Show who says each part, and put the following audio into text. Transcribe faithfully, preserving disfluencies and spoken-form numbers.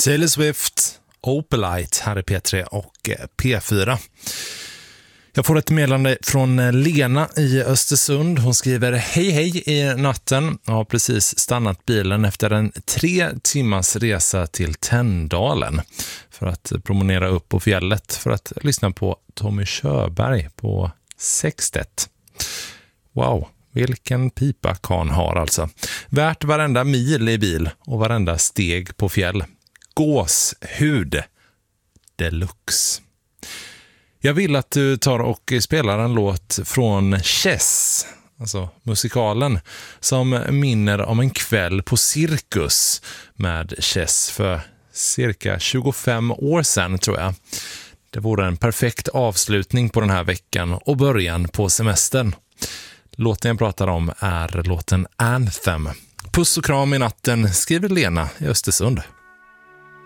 Speaker 1: Taylor Swift, Opalite här i P tre och P fyra. Jag får ett meddelande från Lena i Östersund. Hon skriver: hej hej i natten. Jag har precis stannat bilen efter en tre timmars resa till Tänndalen för att promenera upp på fjället för att lyssna på Tommy Körberg på Sextet. Wow, vilken pipa kan har alltså. Värt varenda mil i bil och varenda steg på fjäll. Gåshud deluxe. Jag vill att du tar och spelar en låt från Chess, alltså musikalen, som minner om en kväll på cirkus med Chess för cirka tjugofem år sedan, tror jag. Det vore en perfekt avslutning på den här veckan och början på semestern. Låten jag pratar om är låten Anthem. Puss och kram i natten, skriver Lena i Östersund.